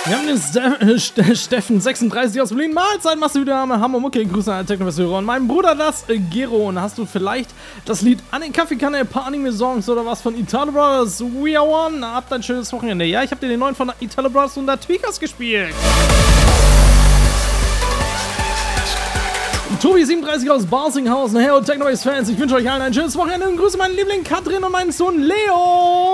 Wir haben den Steffen 36 aus Berlin. Mahlzeit, machst du wieder Hammer Mucke. Grüße an Techno-Hörer. Und mein Bruder, das Gero. Und hast du vielleicht das Lied an den Kaffeekanne, ein paar Anime-Songs oder was von Italo Brothers? We are one. Habt ein schönes Wochenende. Ja, ich hab dir den neuen von Italo Brothers und der Tweakers gespielt. Tobi 37 aus Barsinghausen. Hey, Techno-Fans, ich wünsche euch allen ein schönes Wochenende und grüße meinen Liebling Katrin und meinen Sohn Leo.